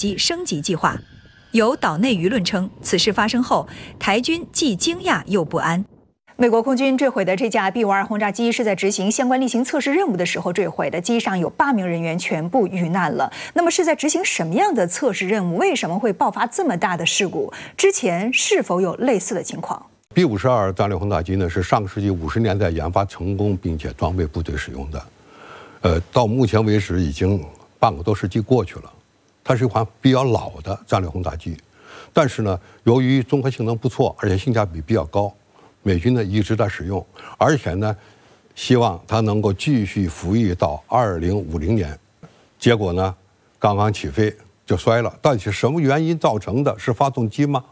机升级计划。有岛内舆论称，此事发生后，台军既惊讶又不安。美国空军坠毁的这架 B-52轰炸机是在执行相关例行测试任务的时候坠毁的，机上有8名人员全部遇难了。那么是在执行什么样的测试任务？为什么会爆发这么大的事故？之前是否有类似的情况 ？B-52战略轰炸机呢是上个世纪50年代研发成功并且装备部队使用的，到目前为止已经半个多世纪过去了。它是一款比较老的战略轰炸机，但是呢，由于综合性能不错，而且性价比比较高，美军呢一直在使用，而且呢，希望它能够继续服役到2050年。结果呢，刚刚起飞就摔了。到底是什么原因造成的？是发动机吗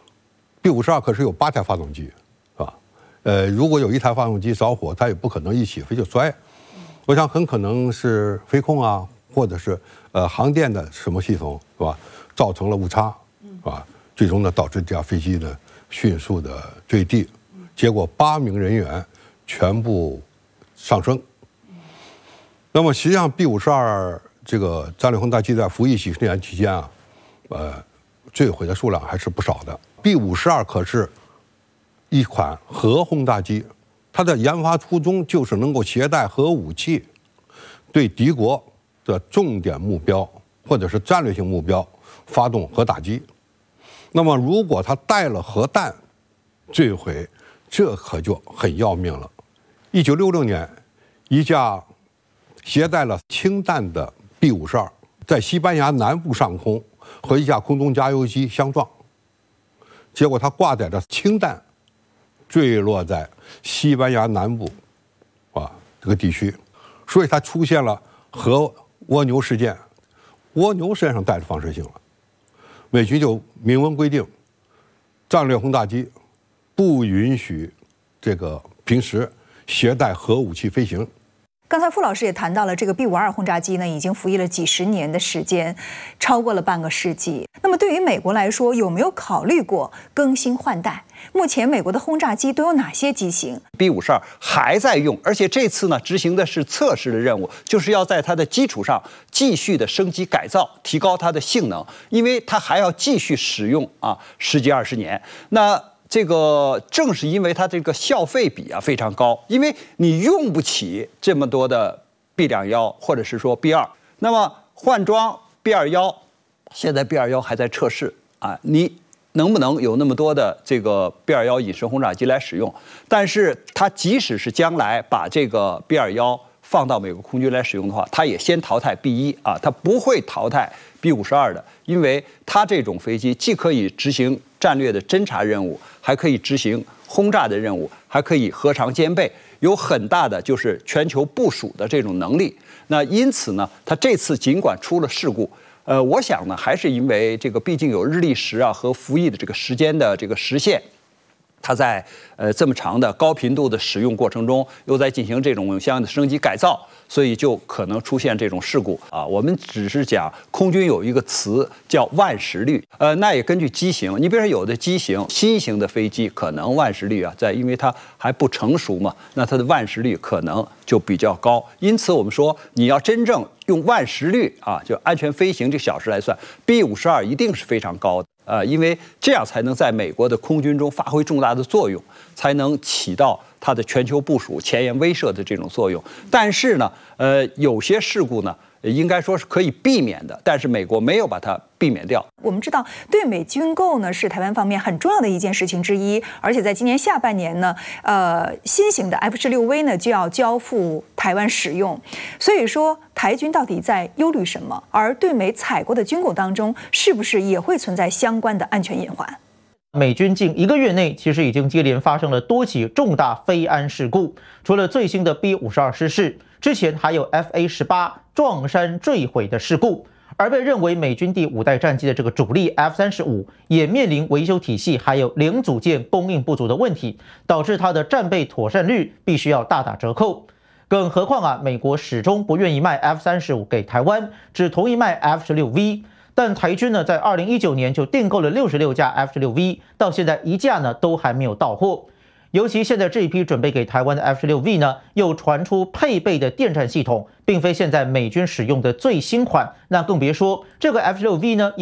？B-52可是有8台发动机，是吧？如果有1台发动机着火，它也不可能一起飞就摔。我想很可能是飞控啊，或者是航电的什么系统，是吧？造成了误差，是吧？最终呢，导致这架飞机呢迅速的坠地，结果8名人员全部丧生。那么实际上 B-52这个战略轰炸机在服役几十年期间啊，坠毁的数量还是不少的。B-52可是一款核轰炸机，它的研发初衷就是能够携带核武器，对敌国的重点目标或者是战略性目标发动核打击。那么如果它带了核弹坠毁，这可就很要命了。1966年，一架携带了氢弹的 B-52在西班牙南部上空和一架空中加油机相撞，结果它挂载着氢弹坠落在西班牙南部这个地区，所以它出现了核蜗牛事件。蜗牛身上带着放射性了，美军就明文规定，战略轰炸机不允许这个平时携带核武器飞行。 刚才傅老师也谈到了，这个 B-52轰炸机呢，已经服役了几十年的时间，超过了半个世纪。那么对于美国来说，有没有考虑过更新换代？目前美国的轰炸机都有哪些机型 ？B-52还在用，而且这次呢执行的是测试的任务，就是要在它的基础上继续的升级改造，提高它的性能，因为它还要继续使用10几20年。那这个正是因为它这个效费比非常高，因为你用不起这么多的 B-21或者是说 B-2，那么换装 B-21，现在 B-21还在测试你能不能有那么多的这个 B-21隐身轰炸机来使用？但是它即使是将来把这个 B-21放到美国空军来使用的话，它也先淘汰 B-1它不会淘汰 B-52的，因为它这种飞机既可以执行战略的侦察任务，还可以执行轰炸的任务，还可以核常兼备，有很大的就是全球部署的这种能力。那因此呢，它这次尽管出了事故，我想呢，还是因为这个毕竟有日历时和服役的这个时间的这个时限。它在这么长的高频度的使用过程中，又在进行这种相应的升级改造，所以就可能出现这种事故我们只是讲空军有一个词叫万时率，那也根据机型，你比如说有的机型新型的飞机可能万时率因为它还不成熟嘛，那它的万时率可能就比较高。因此我们说你要真正用万时率就安全飞行这小时来算 ，B-52一定是非常高的。因为这样才能在美国的空军中发挥重大的作用，才能起到它的全球部署、前沿威慑的这种作用。但是呢，有些事故呢，应该说是可以避免的，但是美国没有把它避免掉。 我们知道，对美军购呢是台湾方面很重要的一件事情之一，而且在今年下半年呢，新型的 F-16V 呢就要交付台湾使用，所以说台军到底在忧虑什么？而对美采购的军购当中，是不是也会存在相关的安全隐患？ 美军近1个月内，其实已经接连发生了多起重大飞安事故，除了最新的 B-52失事，之前还有 F/A-18撞山坠毁的事故。而被认为美军第5代战机的这个主力 F-35也面临维修体系还有零组件供应不足的问题，导致它的战备妥善率必须要大打折扣。更何况美国始终不愿意卖 F-35给台湾，只同意卖 F-16V。但台军呢，在2019年就订购了66架 F-16V， 到现在1架呢都还没有到货。尤其现在这一批准备给台湾的 F-16V 呢，又传出配备的电战系统并非现在美军使用的最新款，那更别说这个 F-16V 呢。